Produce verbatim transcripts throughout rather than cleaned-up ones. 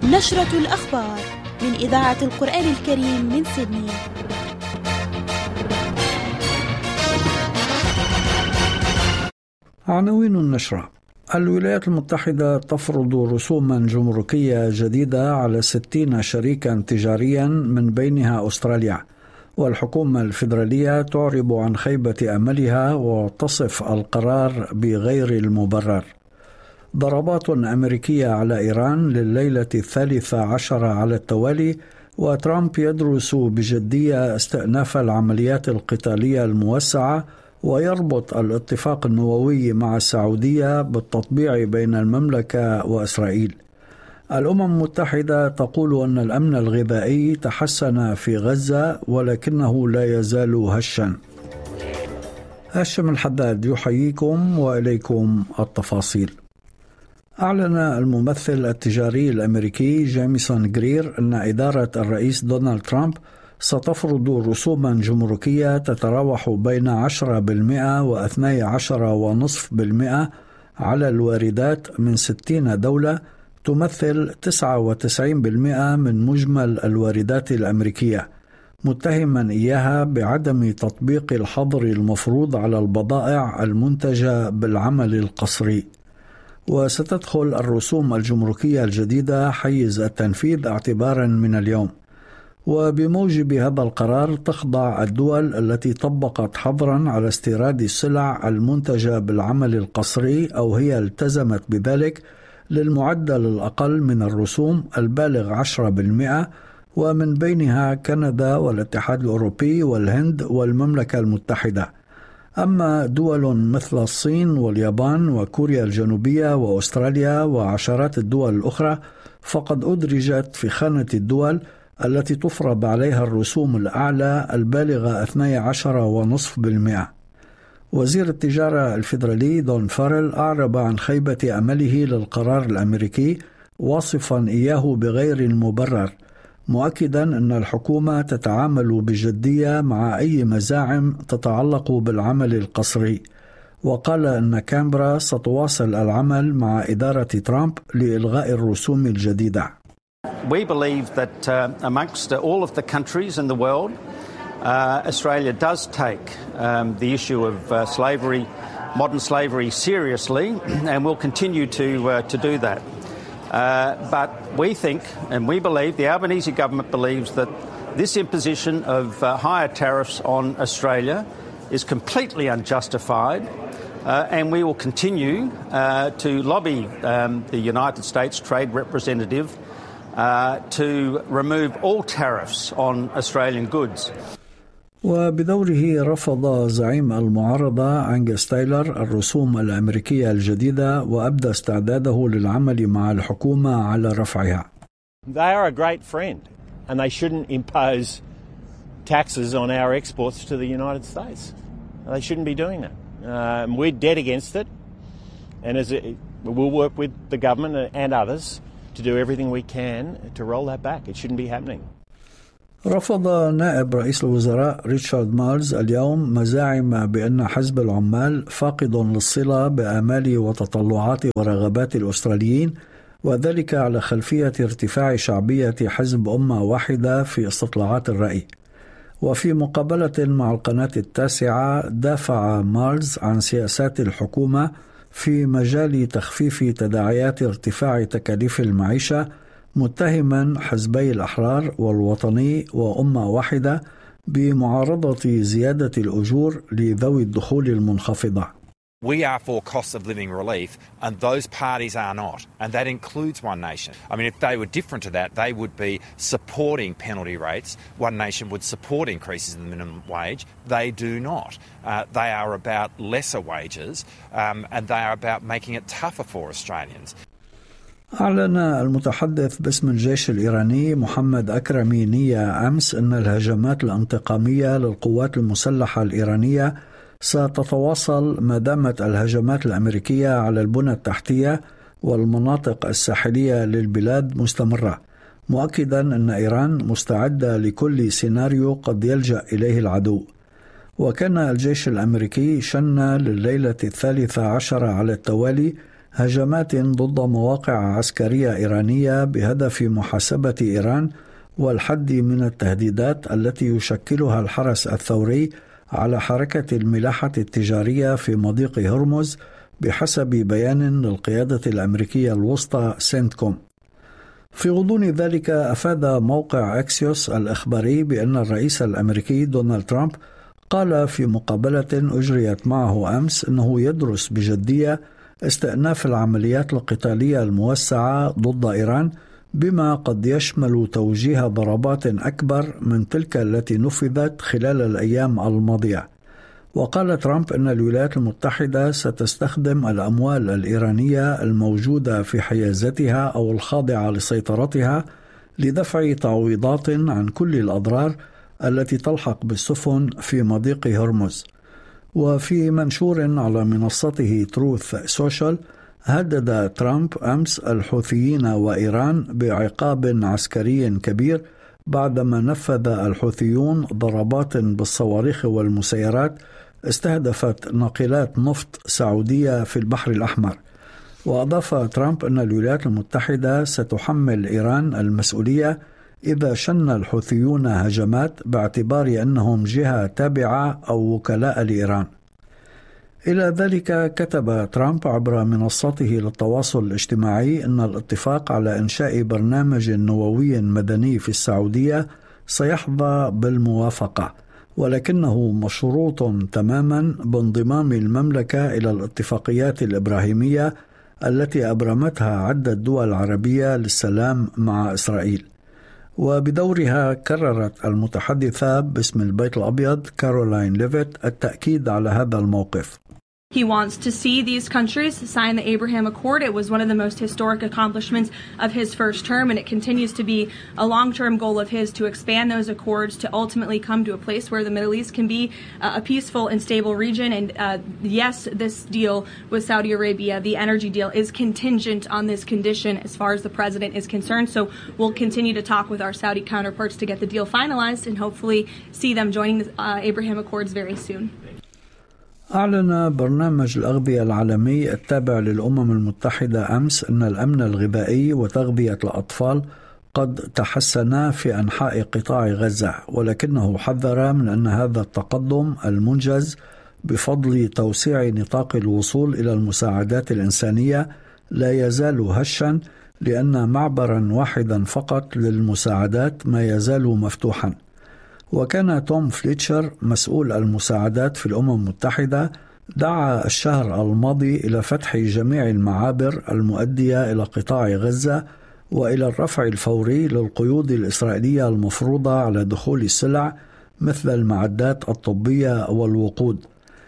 نشرة الأخبار من إذاعة القرآن الكريم من سيدني. عناوين النشرة: الولايات المتحدة تفرض رسوما جمركية جديدة على ستين شريكا تجاريا من بينها أستراليا، والحكومة الفيدرالية تعرب عن خيبة أملها وتصف القرار بغير المبرر. ضربات أمريكية على إيران لليلة الثالثة عشر على التوالي، وترامب يدرس بجدية استئناف العمليات القتالية الموسعة، ويربط الاتفاق النووي مع السعودية بالتطبيع بين المملكة وإسرائيل. الأمم المتحدة تقول أن الأمن الغذائي تحسن في غزة ولكنه لا يزال هشا. هاشم الحداد يحييكم وإليكم التفاصيل. أعلن الممثل التجاري الأمريكي جيمسون غرير أن إدارة الرئيس دونالد ترامب ستفرض رسوما جمركية تتراوح بين عشرة بالمئة واثني عشر ونصف بالمئة على الواردات من ستين دولة، تمثل تسعة وتسعين بالمئة من مجمل الواردات الأمريكية، متهما إياها بعدم تطبيق الحظر المفروض على البضائع المنتجة بالعمل القسري. وستدخل الرسوم الجمركية الجديدة حيز التنفيذ اعتبارا من اليوم، وبموجب هذا القرار تخضع الدول التي طبقت حظرا على استيراد السلع المنتجة بالعمل القسري أو هي التزمت بذلك للمعدل الأقل من الرسوم البالغ عشرة بالمئة، ومن بينها كندا والاتحاد الأوروبي والهند والمملكة المتحدة. أما دول مثل الصين واليابان وكوريا الجنوبية وأستراليا وعشرات الدول الأخرى فقد أدرجت في خانة الدول التي تفرض عليها الرسوم الأعلى البالغة اثني عشر ونصف بالمئة. وزير التجارة الفيدرالي دون فارل أعرب عن خيبة أمله للقرار الأمريكي، واصفا إياه بغير المبرر، مؤكدا أن الحكومة تتعامل بجدية مع أي مزاعم تتعلق بالعمل القسري، وقال أن كامبرا ستواصل العمل مع إدارة ترامب لإلغاء الرسوم الجديدة. We believe that uh, amongst uh, all of the countries in the world, uh, Australia does take um, the issue of uh, slavery, modern slavery, seriously, and will continue to uh, to do that. Uh, but we think, and we believe, the Albanese government believes that this imposition of uh, higher tariffs on Australia is completely unjustified, uh, and we will continue uh, to lobby um, the United States Trade Representative Uh, to remove all tariffs on Australian goods. وبدوره رفض زعيم المعارضة أنجس تايلر الرسوم الأمريكية الجديدة، وأبدى استعداده للعمل مع الحكومة على رفعها. They are a great friend and they shouldn't impose taxes on our exports to the United States. They shouldn't be doing that. Um, we're dead against it, and as it, we'll work with the government and others to do everything we can to roll that back. It shouldn't be happening. رفض نائب رئيس الوزراء ريتشارد مارز اليوم مزاعم بأن حزب العمال فاقد للصلة بآمال وتطلعات ورغبات الأستراليين، وذلك على خلفية ارتفاع شعبية حزب أمة واحدة في استطلاعات الرأي. وفي مقابلة مع القناة التاسعة دافع مارز عن سياسات الحكومة في مجال تخفيف تداعيات ارتفاع تكاليف المعيشة، متهما حزبي الأحرار والوطني وأمة واحدة بمعارضة زيادة الأجور لذوي الدخول المنخفضة. We are for cost of living relief and those parties are not, and that includes One Nation. I mean, if they were different to that, they would be supporting penalty rates. One Nation would support increases in the minimum wage. They do not. Uh, they are about lesser wages um, and they are about making it tougher for Australians. أعلن المتحدث باسم الجيش الإيراني محمد أكرمي نية أمس أن الهجمات الانتقامية للقوات المسلحة الإيرانية ستتواصل ما دامت الهجمات الأمريكية على البنى التحتية والمناطق الساحلية للبلاد مستمرة، مؤكدا أن إيران مستعدة لكل سيناريو قد يلجأ إليه العدو. وكان الجيش الأمريكي شن لليلة الثالثة عشر على التوالي هجمات ضد مواقع عسكرية إيرانية بهدف محاسبة إيران والحد من التهديدات التي يشكلها الحرس الثوري على حركة الملاحة التجارية في مضيق هرمز بحسب بيان للقيادة الأمريكية الوسطى سنتكوم. في غضون ذلك أفاد موقع أكسيوس الإخباري بأن الرئيس الأمريكي دونالد ترامب قال في مقابلة أجريت معه أمس أنه يدرس بجدية استئناف العمليات القتالية الموسعة ضد إيران، بما قد يشمل توجيه ضربات أكبر من تلك التي نفذت خلال الأيام الماضية. وقال ترامب أن الولايات المتحدة ستستخدم الأموال الإيرانية الموجودة في حيازتها أو الخاضعة لسيطرتها لدفع تعويضات عن كل الأضرار التي تلحق بالسفن في مضيق هرمز. وفي منشور على منصته تروث سوشيال هدد ترامب أمس الحوثيين وإيران بعقاب عسكري كبير بعدما نفذ الحوثيون ضربات بالصواريخ والمسيرات استهدفت ناقلات نفط سعودية في البحر الأحمر. وأضاف ترامب أن الولايات المتحدة ستحمل إيران المسؤولية إذا شن الحوثيون هجمات باعتبار أنهم جهة تابعة أو وكلاء لإيران. إلى ذلك كتب ترامب عبر منصته للتواصل الاجتماعي أن الاتفاق على إنشاء برنامج نووي مدني في السعودية سيحظى بالموافقة، ولكنه مشروط تماما بانضمام المملكة إلى الاتفاقيات الإبراهيمية التي أبرمتها عدة دول عربية للسلام مع إسرائيل. وبدورها كررت المتحدثة باسم البيت الأبيض كارولاين ليفيت التأكيد على هذا الموقف. He wants to see these countries sign the Abraham Accord. It was one of the most historic accomplishments of his first term, and it continues to be a long-term goal of his to expand those accords to ultimately come to a place where the Middle East can be uh, a peaceful and stable region. And uh, yes, this deal with Saudi Arabia, the energy deal, is contingent on this condition as far as the president is concerned. So we'll continue to talk with our Saudi counterparts to get the deal finalized and hopefully see them joining the uh, Abraham Accords very soon. أعلن برنامج الأغذية العالمي التابع للأمم المتحدة أمس أن الأمن الغذائي وتغذية الأطفال قد تحسنا في أنحاء قطاع غزة، ولكنه حذر من أن هذا التقدم المنجز بفضل توسيع نطاق الوصول إلى المساعدات الإنسانية لا يزال هشا، لأن معبرا واحدا فقط للمساعدات ما يزال مفتوحا. وكان توم فليتشر مسؤول المساعدات في الأمم المتحدة دعا الشهر الماضي إلى فتح جميع المعابر المؤدية إلى قطاع غزة وإلى الرفع الفوري للقيود الإسرائيلية المفروضة على دخول السلع مثل المعدات الطبية والوقود.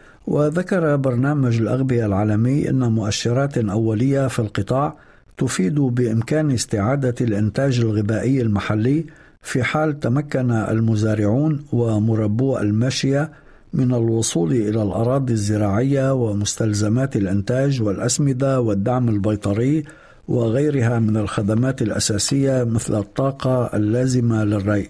وذكر برنامج الأغذية العالمي أن مؤشرات أولية في القطاع تفيد بإمكان استعادة الإنتاج الغذائي المحلي في حال تمكن المزارعون ومربو الماشية من الوصول إلى الأراضي الزراعية ومستلزمات الإنتاج والأسمدة والدعم البيطري وغيرها من الخدمات الأساسية مثل الطاقة اللازمة للري.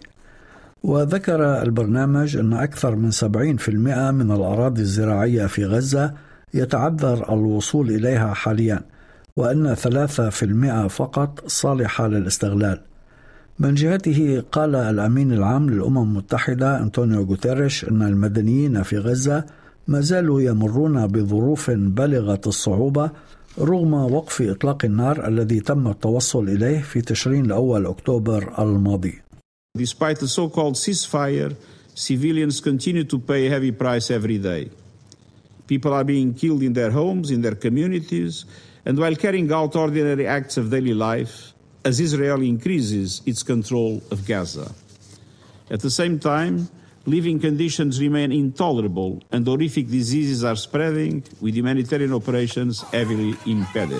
وذكر البرنامج أن أكثر من سبعين بالمئة من الأراضي الزراعية في غزة يتعذر الوصول إليها حاليا، وأن ثلاثة بالمئة فقط صالحة للاستغلال. من جهته قال الأمين العام للأمم المتحدة أنطونيو غوتيريش أن المدنيين في غزة ما زالوا يمرون بظروف بالغة الصعوبة رغم وقف إطلاق النار الذي تم التوصل إليه في تشرين الأول أكتوبر الماضي. Despite the so-called ceasefire, civilians continue to pay a heavy price every day. People are being killed in their homes, in their communities, and while carrying out ordinary acts of daily life, as Israel increases its control of Gaza. At the same time, living conditions remain intolerable and horrific diseases are spreading, with humanitarian operations heavily impeded.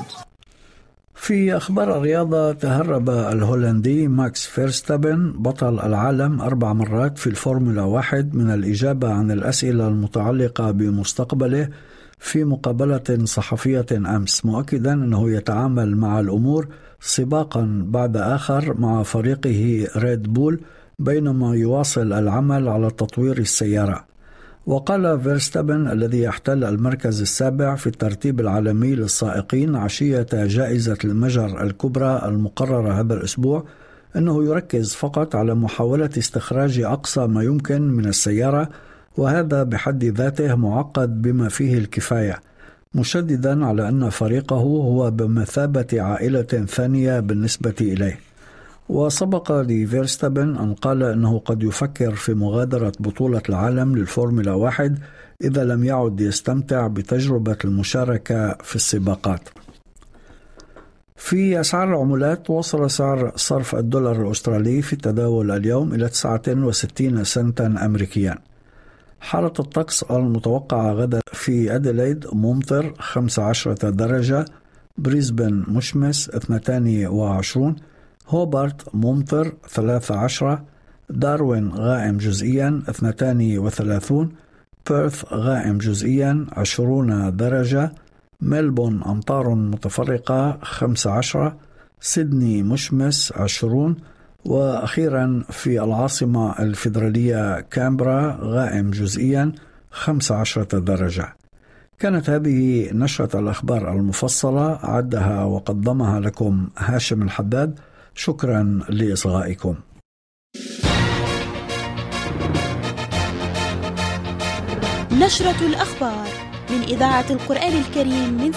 في أخبار الرياضة، تهرب الهولندي ماكس فيرستابن بطل العالم أربع مرات في الفورمولا واحد من الإجابة عن الأسئلة المتعلقة بمستقبله في مقابلة صحفية أمس، مؤكدا أنه يتعامل مع الأمور سباقا بعد آخر مع فريقه ريد بول بينما يواصل العمل على تطوير السيارة. وقال فيرستابن الذي يحتل المركز السابع في الترتيب العالمي للسائقين عشية جائزة المجر الكبرى المقررة هذا الأسبوع أنه يركز فقط على محاولة استخراج أقصى ما يمكن من السيارة، وهذا بحد ذاته معقد بما فيه الكفاية، مشددا على أن فريقه هو بمثابة عائلة ثانية بالنسبة إليه. وسبق لفيرستابن أن قال أنه قد يفكر في مغادرة بطولة العالم للفورمولا واحد إذا لم يعد يستمتع بتجربة المشاركة في السباقات. في أسعار العملات، وصل سعر صرف الدولار الأسترالي في التداول اليوم إلى تسعة وستين سنتا أمريكيا. حالة الطقس المتوقعة غدا في أديلايد ممطر خمسة عشر درجة، بريسبن مشمس اثنتان وعشرون، هوبارت ممطر ثلاثة عشر، داروين غائم جزئيا اثنتان وثلاثون، بيرث غائم جزئيا عشرون درجة، ملبون أمطار متفرقة خمسة عشر، سيدني مشمس عشرون، وأخيرا في العاصمة الفيدرالية كامبرا غائم جزئيا خمسة عشر درجة. كانت هذه نشرة الأخبار المفصلة، عدها وقدمها لكم هاشم الحداد. شكرا لإصغائكم. نشرة الأخبار من إذاعة القرآن الكريم من